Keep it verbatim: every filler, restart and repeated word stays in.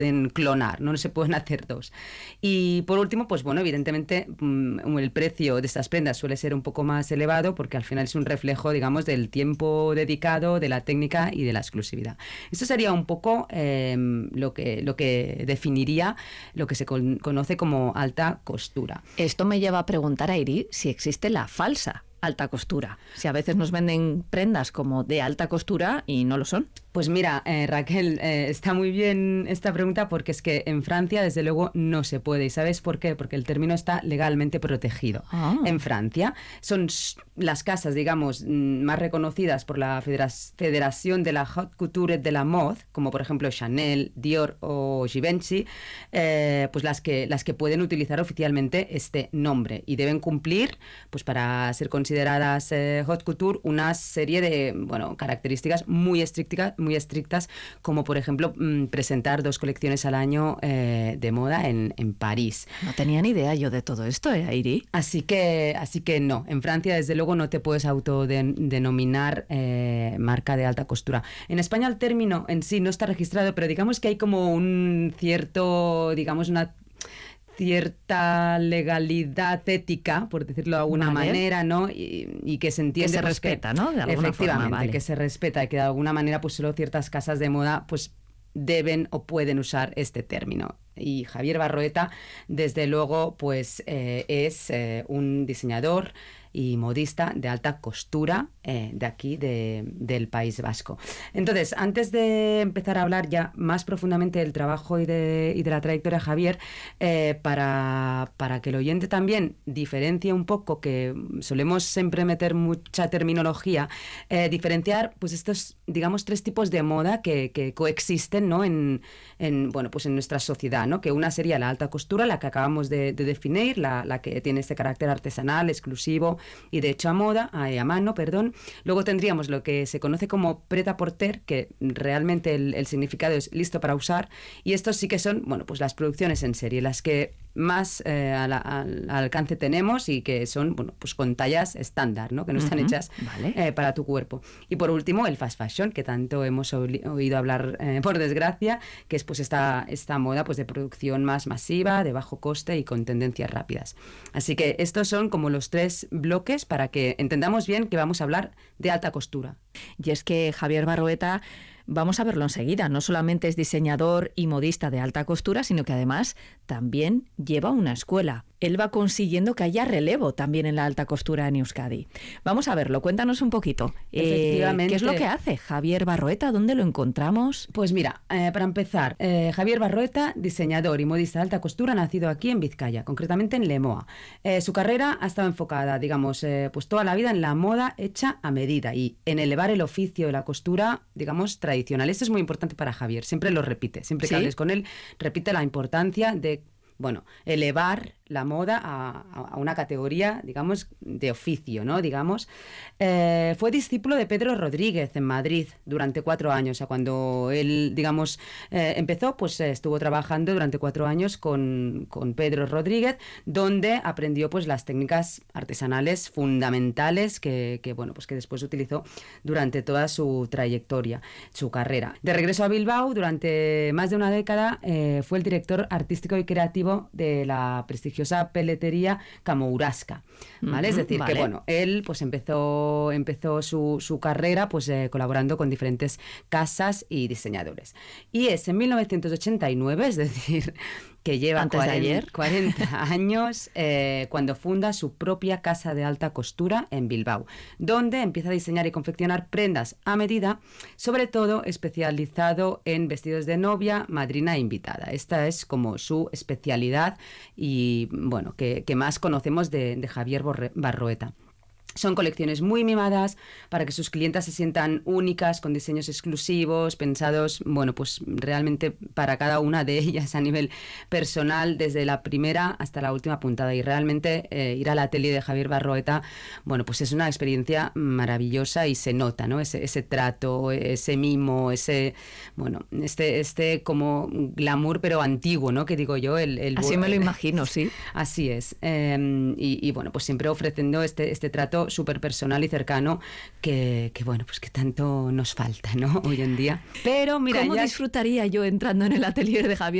pueden clonar, ¿no? No se pueden hacer dos. Y por último, pues bueno, evidentemente mmm, el precio de estas prendas suele ser un poco más elevado porque al final es un reflejo, digamos, del tiempo dedicado, de la técnica y de la exclusividad. Esto sería un poco eh, lo que, lo que definiría lo que se con, conoce como alta costura. Esto me lleva a preguntar a Iri si existe la falsa alta costura. Si a veces nos venden prendas como de alta costura y no lo son. Pues mira, eh, Raquel, eh, está muy bien esta pregunta porque es que en Francia, desde luego, no se puede. ¿Y sabes por qué? Porque el término está legalmente protegido. Ah. En Francia son las casas, digamos, más reconocidas por la Federa- Federación de la Haute Couture de la Mode, como por ejemplo Chanel, Dior o Givenchy, eh, pues las que, las que pueden utilizar oficialmente este nombre y deben cumplir, pues para ser consideradas eh, Haute Couture, una serie de, bueno, características muy estrictas, muy estrictas, como por ejemplo mmm, presentar dos colecciones al año eh, de moda en, en París. No tenía ni idea yo de todo esto, ¿eh, Airi? Así que, así que no, en Francia desde luego no te puedes autodenominar eh, marca de alta costura. En España el término en sí no está registrado, pero digamos que hay como un cierto, digamos una cierta legalidad ética, por decirlo de alguna vale. manera, ¿no? Y, y que se entiende... Que se pues, respeta, que, ¿no? De alguna efectivamente, forma, vale. que se respeta y que de alguna manera pues solo ciertas casas de moda pues deben o pueden usar este término. Y Javier Barroeta, desde luego, pues eh, es eh, un diseñador y modista de alta costura eh, de aquí, de, del País Vasco. Entonces, antes de empezar a hablar ya más profundamente del trabajo y de, y de la trayectoria de Javier, eh, para, para que el oyente también diferencie un poco, que solemos siempre meter mucha terminología, eh, diferenciar pues estos, digamos, tres tipos de moda que, que coexisten, ¿no? en, en, bueno, pues en nuestra sociedad, ¿no? Que una sería la alta costura, la que acabamos de, de definir, la, la que tiene este carácter artesanal, exclusivo y de hecho a moda, a, a mano, perdón. Luego tendríamos lo que se conoce como prêt-à-porter, que realmente el, el significado es listo para usar, y estos sí que son, bueno, pues las producciones en serie, las que más eh, al, al alcance tenemos y que son, bueno, pues con tallas estándar, ¿no? Que no están uh-huh, hechas vale. eh, para tu cuerpo. Y por último, el fast fashion, que tanto hemos oído hablar, eh, por desgracia, que es pues esta, esta moda pues de producción más masiva, de bajo coste y con tendencias rápidas. Así que estos son como los tres bloques para que entendamos bien que vamos a hablar de alta costura. Y es que Javier Barroeta, vamos a verlo enseguida, no solamente es diseñador y modista de alta costura, sino que además también lleva una escuela. Él va consiguiendo que haya relevo también en la alta costura en Euskadi. Vamos a verlo, cuéntanos un poquito. Efectivamente. Eh, ¿Qué es lo que hace Javier Barroeta? ¿Dónde lo encontramos? Pues mira, eh, para empezar, eh, Javier Barroeta, diseñador y modista de alta costura, nacido aquí en Vizcaya, concretamente en Lemoa. Eh, su carrera ha estado enfocada, digamos, eh, pues toda la vida en la moda hecha a medida y en elevar el oficio de la costura, digamos, tradicional. Esto es muy importante para Javier, siempre lo repite, siempre que ¿Sí? hables con él, repite la importancia de, bueno, elevar la moda a, a una categoría, digamos, de oficio, ¿no? Digamos, eh, fue discípulo de Pedro Rodríguez en Madrid durante cuatro años. O sea, cuando él, digamos, eh, empezó, pues eh, estuvo trabajando durante cuatro años con, con Pedro Rodríguez, donde aprendió, pues, las técnicas artesanales fundamentales que, que, bueno, pues que después utilizó durante toda su trayectoria, su carrera. De regreso a Bilbao, durante más de una década, eh, fue el director artístico y creativo de la prestigiosa peletería Camourasca, ¿vale? Uh-huh, es decir, vale. que bueno, él pues empezó, empezó su, su carrera pues eh, colaborando con diferentes casas y diseñadores. Y es en mil novecientos ochenta y nueve, es decir, que lleva Antes cuarenta, de ayer. cuarenta años, eh, cuando funda su propia casa de alta costura en Bilbao, donde empieza a diseñar y confeccionar prendas a medida, sobre todo especializado en vestidos de novia, madrina e invitada. Esta es como su especialidad y, bueno, que, que más conocemos de, de Javier Barroeta. Son colecciones muy mimadas para que sus clientas se sientan únicas, con diseños exclusivos, pensados, bueno, pues realmente para cada una de ellas a nivel personal, desde la primera hasta la última puntada. Y realmente eh, ir al atelier de Javier Barroeta, bueno, pues es una experiencia maravillosa y se nota, ¿no? Ese, ese trato, ese mimo, ese, bueno, este, este como glamour pero antiguo, ¿no? Que digo yo, el... el Así me lo imagino, sí. Así es. Eh, y, y bueno, pues siempre ofreciendo este, este trato trato súper personal y cercano que, que, bueno, pues que tanto nos falta, ¿no? Hoy en día. Pero mira, ¿Cómo ya... disfrutaría yo entrando en el atelier de Javier